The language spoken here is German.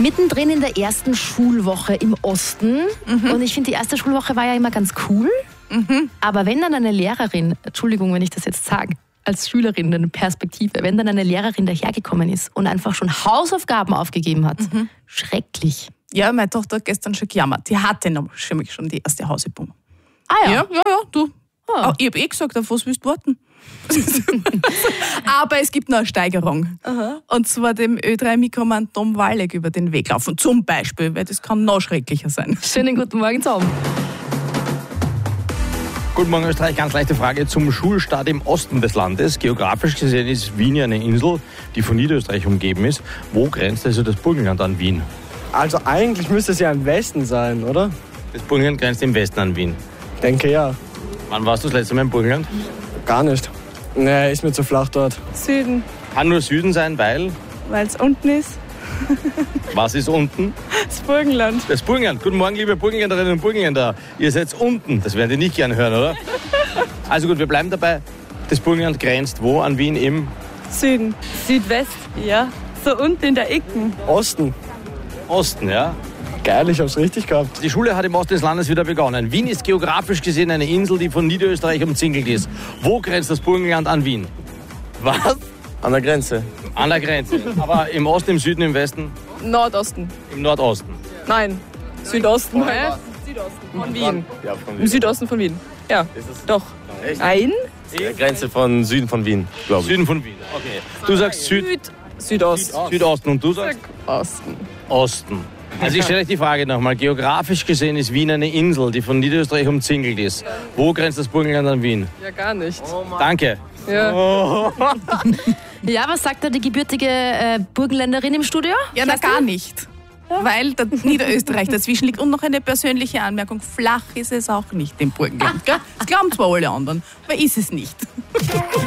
Mittendrin in der ersten Schulwoche im Osten. Und ich finde, die erste Schulwoche war ja immer ganz cool. Aber wenn dann eine Lehrerin, Entschuldigung, wenn ich das jetzt sage, als Schülerin eine Perspektive, wenn dann eine Lehrerin dahergekommen ist und einfach schon Hausaufgaben aufgegeben hat, schrecklich. Ja, meine Tochter hat gestern schon gejammert. Die hatte nämlich schon die erste Hausübung. Ah ja? Ja, du. Ich habe gesagt, auf was willst du warten? Aber es gibt noch eine Steigerung. Und zwar dem Ö3-Mikroman Tom Walleck über den Weg laufen. Zum Beispiel, weil das kann noch schrecklicher sein. Schönen guten Morgen, Tom. Guten Morgen, Österreich. Ganz leichte Frage zum Schulstart im Osten des Landes. Geografisch gesehen ist Wien ja eine Insel, die von Niederösterreich umgeben ist. Wo grenzt also das Burgenland an Wien? Also eigentlich müsste es ja im Westen sein, oder? Das Burgenland grenzt im Westen an Wien. Ich denke ja. Wann warst du das letzte Mal im Burgenland? Gar nicht. Nee, ist mir zu flach dort. Süden, Kann nur Süden sein, weil... weil es unten ist. Was ist unten? Das Burgenland. Das Burgenland. Guten Morgen, liebe Burgenländerinnen und Burgenländer. Ihr seid unten. Das werden die nicht gerne hören, oder? Also gut, wir bleiben dabei. Das Burgenland grenzt wo an Wien? Im Süden. Südwest, ja. So unten in der Ecken. Osten. Osten, ja? Geil, ich hab's richtig gehabt. Die Schule hat im Osten des Landes wieder begonnen. Wien ist geografisch gesehen eine Insel, die von Niederösterreich umzingelt ist. Wo grenzt das Burgenland an Wien? Was? An der Grenze. An der Grenze. Aber im Osten, im Süden, im Westen? Nordosten. Im Nordosten. Nein, Südosten. Südosten von Wien. Ja, von Im Südosten von Wien. Ja, doch. Nein? der Grenze von Süden von Wien, glaube ich. Süden von Wien. Okay. Du sagst Südost. Südosten und du sagst Osten. Osten. Also ich stelle euch die Frage nochmal. Geografisch gesehen ist Wien eine Insel, die von Niederösterreich umzingelt ist. Wo grenzt das Burgenland an Wien? Ja, gar nicht. Danke. Ja. Ja, was sagt da die gebürtige Burgenländerin im Studio? Ja, na gar nicht. Weil der Niederösterreich dazwischen liegt. Und noch eine persönliche Anmerkung. Flach ist es auch nicht im Burgenland. Gell? Das glauben zwar alle anderen, aber ist es nicht.